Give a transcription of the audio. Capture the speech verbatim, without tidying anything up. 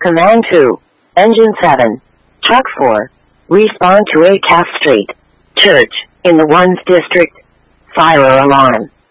Command two. Engine seven. Truck four. Respond to A C A F Street. Church, in the ones district. Fire alarm.